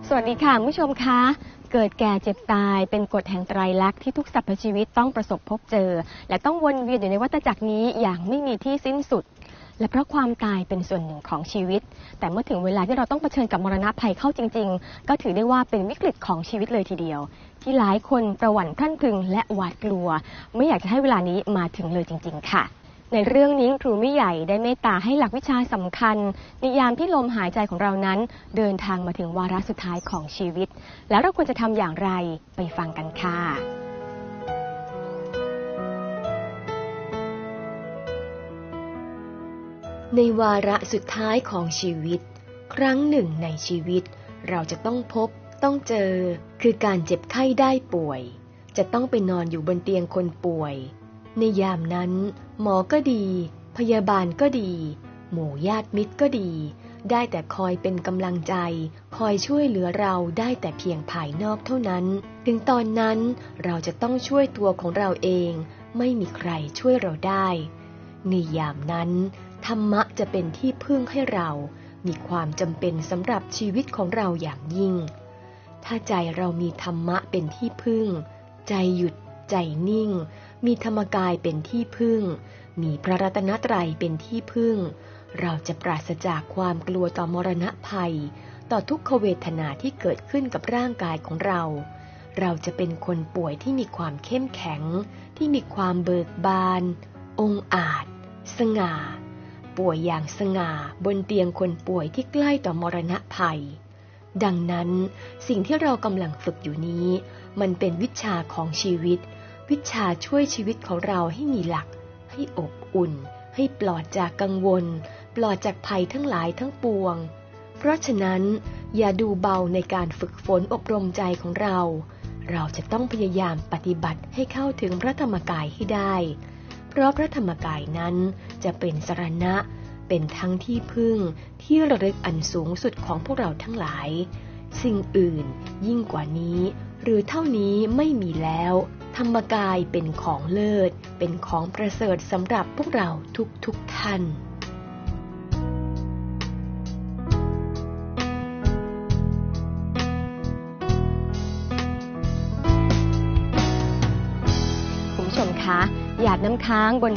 สวัสดีค่ะคุณผู้ชมคะเกิดแก่เจ็บตายเป็นกฎแห่งไตรลักษณ์ที่ทุกสรรพชีวิตต้องประสบพบเจอและต้องวนเวียนอยู่ในวัฏจักรนี้อย่างไม่มีที่สิ้นสุดและเพราะความตายเป็นส่วนหนึ่งของชีวิตแต่เมื่อถึงเวลาที่เราต้องเผชิญกับมรณะภัยเข้าจริงๆก็ถือได้ว่าเป็นวิกฤตของชีวิตเลยทีเดียวที่หลายคนประหวั่นพรั่นพรึงและหวาดกลัวไม่อยากจะให้เวลานี้มาถึงเลยจริงๆค่ะในเรื่องนี้ครูไม่ใหญ่ได้เมตตาให้หลักวิชาสำคัญในยามที่ลมหายใจของเรานั้นเดินทางมาถึงวาระสุดท้ายของชีวิตแล้วเราควรจะทำอย่างไรไปฟังกันค่ะในวาระสุดท้ายของชีวิตครั้งหนึ่งในชีวิตเราจะต้องพบต้องเจอคือการเจ็บไข้ได้ป่วยจะต้องไปนอนอยู่บนเตียงคนป่วยในยามนั้นหมอก็ดีพยาบาลก็ดีหมู่ญาติมิตรก็ดีได้แต่คอยเป็นกำลังใจคอยช่วยเหลือเราได้แต่เพียงภายนอกเท่านั้นถึงตอนนั้นเราจะต้องช่วยตัวของเราเองไม่มีใครช่วยเราได้ในยามนั้นธรรมะจะเป็นที่พึ่งให้เรามีความจำเป็นสำหรับชีวิตของเราอย่างยิ่งถ้าใจเรามีธรรมะเป็นที่พึ่งใจหยุดใจนิ่งมีธรรมกายเป็นที่พึ่งมีพระรัตนตรัยเป็นที่พึ่งเราจะปราศจากความกลัวต่อมรณะภัยต่อทุกขเวทนาที่เกิดขึ้นกับร่างกายของเราเราจะเป็นคนป่วยที่มีความเข้มแข็งที่มีความเบิกบานองอาจสง่าป่วยอย่างสง่าบนเตียงคนป่วยที่ใกล้ต่อมรณะภัยดังนั้นสิ่งที่เรากำลังฝึกอยู่นี้มันเป็นวิชาของชีวิตวิชาช่วยชีวิตของเราให้มีหลักให้อบอุ่นให้ปลอดจากกังวลปลอดจากภัยทั้งหลายทั้งปวงเพราะฉะนั้นอย่าดูเบาในการฝึกฝนอบรมใจของเราเราจะต้องพยายามปฏิบัติให้เข้าถึงพระธรรมกายให้ได้เพราะพระธรรมกายนั้นจะเป็นสรณะเป็นทั้งที่พึ่งที่ระลึกอันสูงสุดของพวกเราทั้งหลายสิ่งอื่นยิ่งกว่านี้หรือเท่านี้ไม่มีแล้วธรรมกายเป็นของเลิศเป็นของประเสริฐสำหรับพวกเราทุกท่านคุณผู้ชมคะหยาดน้ำค้างบน